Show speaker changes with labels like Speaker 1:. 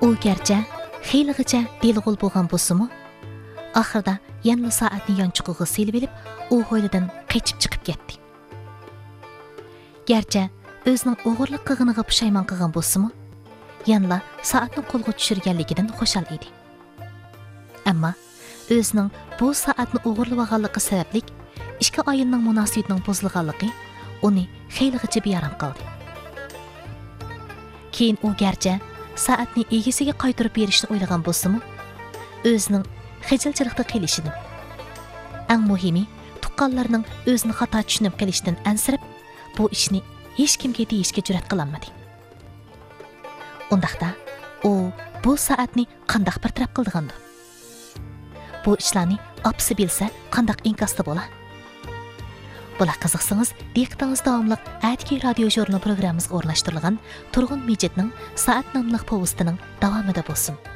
Speaker 1: U gerçi xeyligicha belg'ul bo'lgan bo'lsa-mu, oxirida yana soatni yonchuqiga silib olib, u hoylidan qochib chiqib ketdi. Gerçi o'zining o'g'irlik qilganiga pushaymon qilgan bo'lsa-mu, yana soatni qo'lga tushirganligidan xushal edi. Ammo o'zining bu soatni o'g'irlaganligi sababli ikki oilaning munosabatining buzilganligi uni xeyligicha bearam qildi. Keyin u gerçi soatni egasiga qaytarib berishni o'ylagan bo'lsa-mu, o'zining xijilchilikda qilishini, eng muhimi tuqqanlarning o'zini xato tushunib qolishidan ansirib, bu ishni hech kimga deyishga jur'at qilolmadi. Undaqda u bu soatni qanday bir taraf qildigandi? Bu ishlarni opsi bilsa qanday inkosda bo'la? Bular qiziqsangiz, diqqatingiz davomli Atki radio jurnal programmamizga o'rnashtirilgan Turg'un Mejitning Soat nomli povestining davomida bo'lsin.